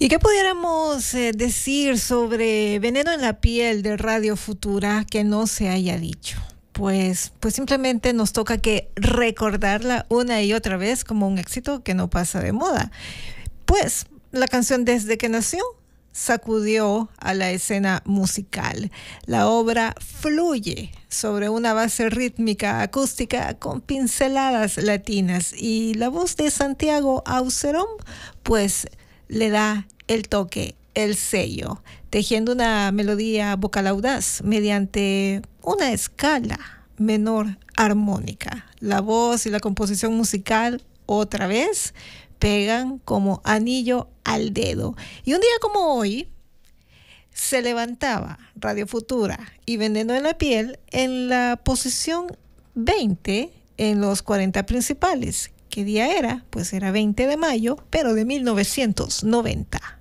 ¿Y qué pudiéramos decir sobre Veneno en la piel de Radio Futura que no se haya dicho? Pues simplemente nos toca que recordarla una y otra vez como un éxito que no pasa de moda. Pues la canción desde que nació sacudió a la escena musical. La obra fluye sobre una base rítmica acústica con pinceladas latinas y la voz de Santiago Aucerón pues le da el toque, el sello, tejiendo una melodía vocal audaz mediante una escala menor armónica. La voz y la composición musical otra vez pegan como anillo al dedo. Y un día como hoy se levantaba Radio Futura y Veneno en la piel en la posición 20 en los 40 principales. ¿Qué día era? Pues era 20 de mayo, pero de 1990.